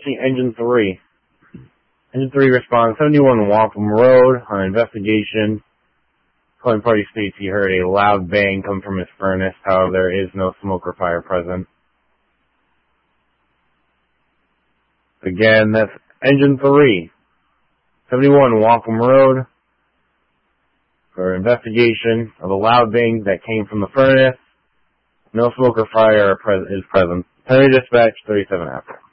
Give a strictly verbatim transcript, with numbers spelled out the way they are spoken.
dispatching Engine three. Engine three responds, seventy-one Wapham Road on investigation. Calling party states he heard a loud bang come from his furnace. However, there is no smoke or fire present. Again, that's Engine three. seventy-one Wapham Road for investigation of a loud bang that came from the furnace. No smoke or fire is present. Penny dispatch thirty-seven after.